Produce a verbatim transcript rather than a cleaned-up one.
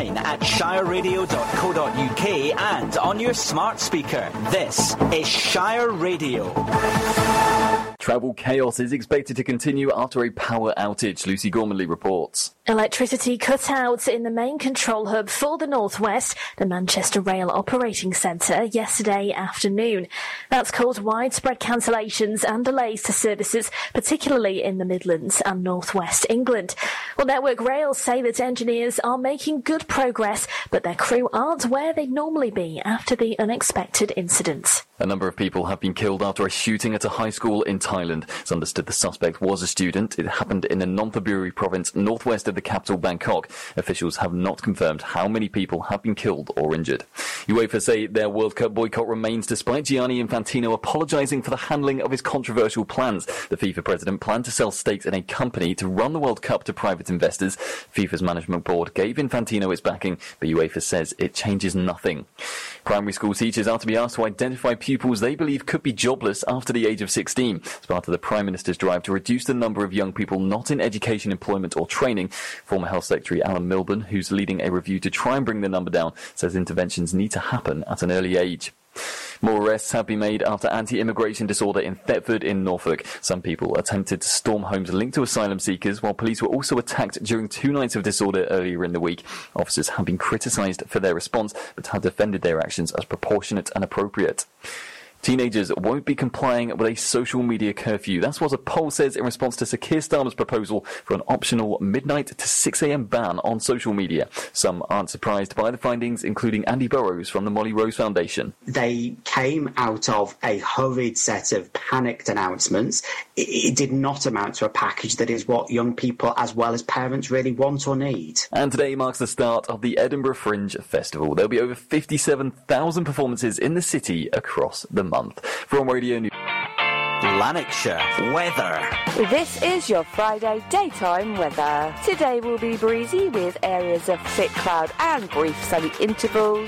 online at shire radio dot co dot uk and on your smart speaker. This is Shire Radio. Travel chaos is expected to continue after a power outage. Lucy Gormanley reports. Electricity cut out in the main control hub for the North West, the Manchester Rail Operating Centre, yesterday afternoon. That's caused widespread cancellations and delays to services, particularly in the Midlands and North West England. Well, Network Rail say that engineers are making good progress, but their crew aren't where they'd normally be after the unexpected incident. A number of people have been killed after a shooting at a high school in Thailand. It's understood the suspect was a student. It happened in the Nonthaburi province, northwest of the capital Bangkok. Officials have not confirmed how many people have been killed or injured. UEFA say their World Cup boycott remains despite Gianni Infantino apologising for the handling of his controversial plans. The FIFA president planned to sell stakes in a company to run the World Cup to private investors. FIFA's management board gave Infantino its backing, but UEFA says it changes nothing. Primary school teachers are to be asked to identify pupils they believe could be jobless after the age of sixteen. As part of the Prime Minister's drive to reduce the number of young people not in education, employment or training, former Health Secretary Alan Milburn, who's leading a review to try and bring the number down, says interventions need to happen at an early age. More arrests have been made after anti-immigration disorder in Thetford in Norfolk. Some people attempted to storm homes linked to asylum seekers, while police were also attacked during two nights of disorder earlier in the week. Officers have been criticised for their response, but have defended their actions as proportionate and appropriate. Teenagers won't be complying with a social media curfew. That's what a poll says in response to Sir Keir Starmer's proposal for an optional midnight to six a.m. ban on social media. Some aren't surprised by the findings, including Andy Burrows from the Molly Rose Foundation. They came out of a hurried set of panicked announcements. It, it did not amount to a package that is what young people as well as parents really want or need. And today marks the start of the Edinburgh Fringe Festival. There'll be over fifty-seven thousand performances in the city across the month. From Radio News, Lanarkshire weather. This is your Friday daytime weather. Today will be breezy with areas of thick cloud and brief sunny intervals.